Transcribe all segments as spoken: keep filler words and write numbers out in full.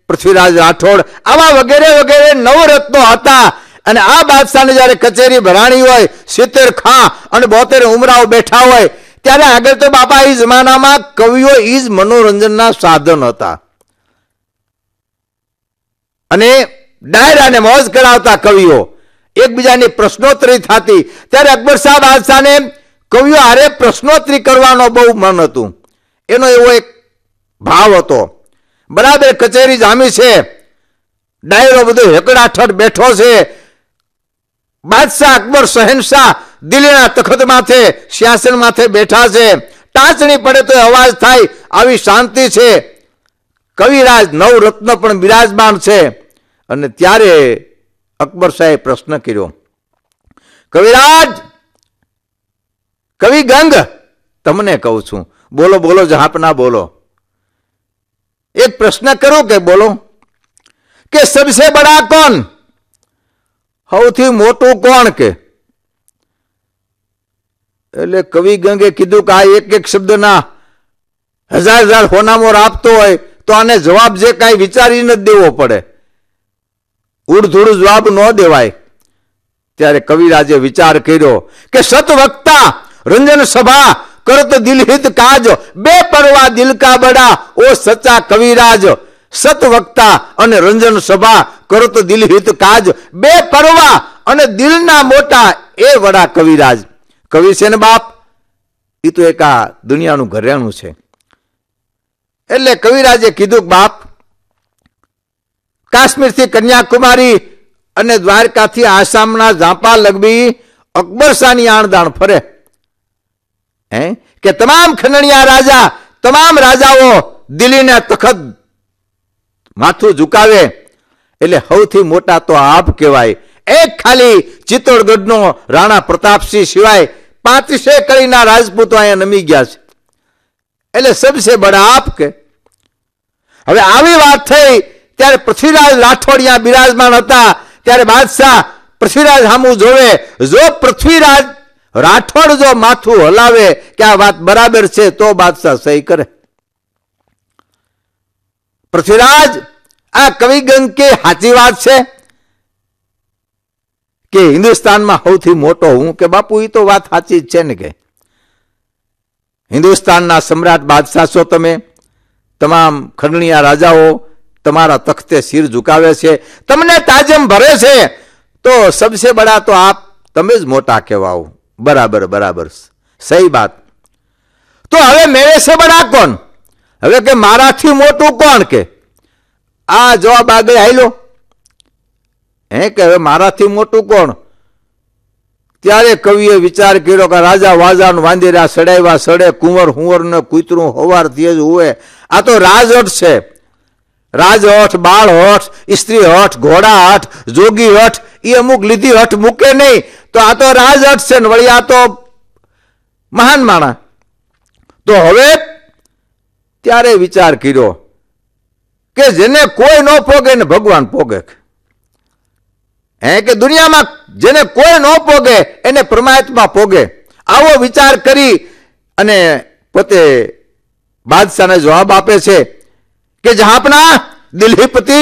પૃથ્વીરાજ રાઠોડ, આવા વગેરે વગેરે નવરત્નો હતા. અને આ બાદશાહને જ્યારે કચેરી ભરાણી હોય, સિત્તેર ખાં અને બોતેર ઉમરાઓ બેઠા હોય, ત્યારે આગળ તો બાપા એ જમાનામાં કવિઓ એ જ મનોરંજનના સાધન હતા. અને ડાયરાને મોજ કરાવતા કવિઓ, એકબીજાની પ્રશ્નોત્તરી થતી. ત્યારે અકબર શાહ બાદશાહને કવિઓ હારે પ્રશ્નોત્તરી કરવાનો બહુ મન હતું. એનો એવો એક ભાવ હતો. બરાબર કચેરી જામી છે, ડાયરો બધો હેકડાઠડ બેઠો છે. બાદશાહ અકબર શહેનશાહ દિલ્હીના તખત માથે સિંહાસન માથે બેઠા છે. ટાંચણી પડે તો અવાજ થાય, આવી શાંતિ છે. કવિરાજ નવરત્ન પણ બિરાજમાન છે. અને ત્યારે અકબર શાહે પ્રશ્ન કર્યો, કવિરાજ, કવિ ગંગ, તમને કહું છું, બોલો બોલો જહાપના બોલો. એક પ્રશ્ન કરું કે બોલો, કે સબસે બડા કોણ, સૌથી મોટું કોણ? કે એટલે કવિ ગંગે કીધું કે આ એક એક શબ્દના હજાર હજાર હોનામોર આપતો હોય તો આને જવાબ જે કાંઈ વિચારીને જ દેવો પડે, ઉડધૂડ જવાબ ન દેવાય. ત્યારે કવિરાજે વિચાર કર્યો કે સત વક્તા રંજન સભા કરત દિલહિત કાજ, બે પરવા દિલ કા બડા ઓ સચ્ચા કવિરાજ. સત વક્તા અને રંજન સભા કરત દિલહિત કાજ, બે પરવા અને દિલના મોટા એ વડા કવિરાજ. કવિ છે ને બાપ, એ તો એક આ દુનિયાનું ઘરેણું છે. એટલે કવિરાજે કીધું, બાપ, કાશ્મીરથી કન્યાકુમારી અને દ્વારકાથી આસામના ઝાંપા લગભી અકબર શાહની આણદાણ ફરે. હે કે તમામ ખંડણીયા રાજા, તમામ રાજાઓ દિલ્હીના તખત માથું ઝુકાવે. એટલે સૌથી મોટા તો આપ કહેવાય. એક ખાલી ચિત્તોડગઢનો રાણા પ્રતાપસિંહ સિવાય પાંત્રીસે કડીના રાજપૂતો અહીંયા નમી ગયા છે. એટલે સબસે બડા આપ કે. હવે આવી વાત થઈ ત્યારે પૃથ્વીરાજ રાઠોડિયા બિરાજમાન હતા. ત્યારે બાદશાહ પૃથ્વીરાજ સામું જોવે. જો પૃથ્વીરાજ રાઠોડ જો માથું હલાવે કે આ વાત બરાબર છે તો બાદશાહ સહી કરે. પૃથ્વીરાજ, આ કવિગંગ કે સાચી વાત છે કે હિન્દુસ્તાનમાં સૌથી મોટો હું? કે બાપુ એ તો વાત સાચી જ છે ને. કે હિન્દુસ્તાનના સમ્રાટ બાદશાહ છો તમે, તમામ ખંડણીયા રાજાઓ તમારા તખતે શિર ઝુકાવે છે, તમને તાજમ ભરે છે, તો સબસે બડા તો આપ તમે જ મોટા કહેવાઓ. બરાબર બરાબર, સહી બાત. તો હવે મેરે સે બડા કોણ? હવે કે મારાથી મોટું કોણ? કે આ જવાબ આગળ આયલો. હે કે હવે મારાથી મોટું કોણ? ત્યારે કવિએ વિચાર કર્યો કે રાજા વાજાનું વાંદેરા સડાવ્યા સડે, કુંવર હુંવર ને કૂતરું હવાર તેજ હુએ. આ તો રાજહટ છે. રાજહટ, બાળ હઠ, સ્ત્રી હઠ, ઘોડા હઠ, જોગી હઠ, એ અમુક લીધી હઠ મૂકે નહીં. તો આ તો રાજહટ છે ને વળી આ તો મહાન માણા. તો હવે ત્યારે વિચાર કર્યો કે જેને કોઈ ન પોગે ને ભગવાન પોગે. હે કે દુનિયામાં જેને કોઈ ન પોગે એને પરમાત્મા પોગે. આવો વિચાર કરી અને પોતે બાદશાહને જવાબ આપે છે કે જહાંપના દિલ્હીપતિ,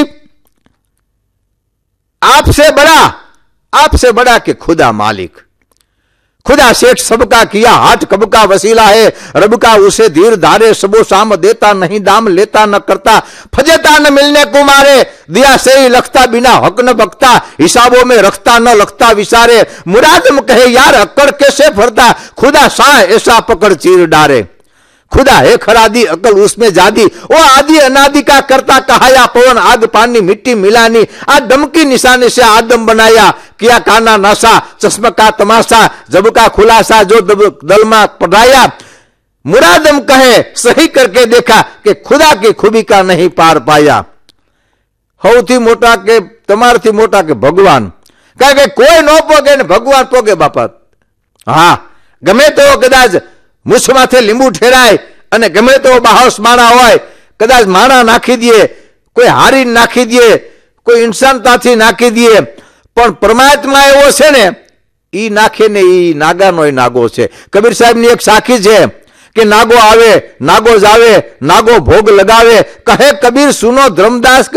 आपसे बड़ा, आपसे बड़ा कि खुदा मालिक, खुदा शेख सबका किया हाथ कब का वसीला है, रब का उसे धीर धारे, सबो शाम देता नहीं दाम लेता न करता, फजेता न मिलने को मारे, दिया से ही लखता बिना हक न बकता, हिसाबों में रखता न लखता विसारे, मुरादम कहे यार अक्कड़ कैसे फरता, खुदा शाह ऐसा पकड़ चीर डारे, खुदा है खरादी अकल उसमें जादी, वो आदि अनादि का करता कहाया, पवन आग पानी मिट्टी मिलानी, आ दम की निशानी से आदम बनाया, किया काना नशा चश्मा का तमाशा, जब का खुलासा जो दल में पढ़ाया, मुरादम कहे सही करके देखा कि खुदा की खूबी का नहीं पार पाया, સૌથી મોટા કે તમારથી મોટા કે ભગવાન, કારણ કે કોઈ ન પોગે ને ભગવાન પોગે બાપા. હા, ગમે તેવો કદાચ મૂછ માથે લીંબુ ઠેરાય અને ગમે તેવો બાહોશ માણા હોય, કદાચ માણા નાખી દે, કોઈ હારી નાખી દે, કોઈ ઇન્સાનતાથી નાખી દે, પણ પરમાત્મા એવો છે ને ઈ નાખે ને ઈ નાગાનો નાગો છે. કબીર સાહેબની એક સાખી છે કે નાગો આવે નાગો જાવે, નાગો ભોગ લગાવે, કહે કબીર સુનો ધર્મદાસ